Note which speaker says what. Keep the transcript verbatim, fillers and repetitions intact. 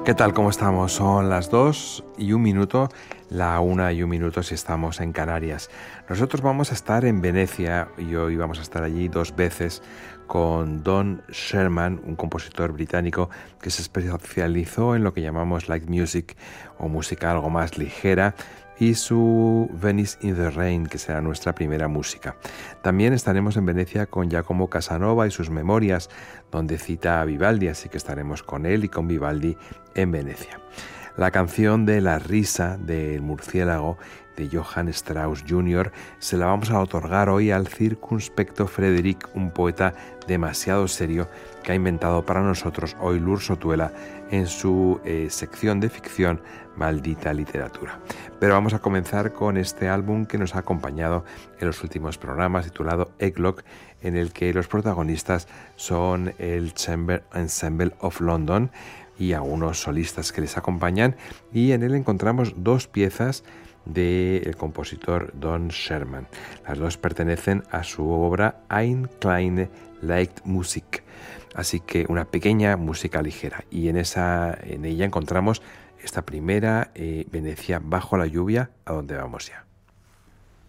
Speaker 1: ¿Qué tal? ¿Cómo estamos? Son las dos y un minuto, la una y un minuto si estamos en Canarias. Nosotros vamos a estar en Venecia y hoy vamos a estar allí dos veces con Don Sherman, un compositor británico que se especializó en lo que llamamos light music o música algo más ligera, y su Venice in the Rain, que será nuestra primera música. También estaremos en Venecia con Giacomo Casanova y sus memorias, donde cita a Vivaldi, así que estaremos con él y con Vivaldi en Venecia. La canción de La risa del murciélago de Johann Strauss junior se la vamos a otorgar hoy al circunspecto Frédéric, un poeta demasiado serio que ha inventado para nosotros hoy Lur Sotuela en su eh, sección de ficción Maldita Literatura. Pero vamos a comenzar con este álbum que nos ha acompañado en los últimos programas, titulado Egglock, en el que los protagonistas son el Chamber Ensemble of London y algunos solistas que les acompañan, y en él encontramos dos piezas del compositor Don Sherman. Las dos pertenecen a su obra Ein kleine Leichtmusik, así que una pequeña música ligera, y en, esa, en ella encontramos esta primera, eh, Venecia bajo la lluvia, a donde vamos ya.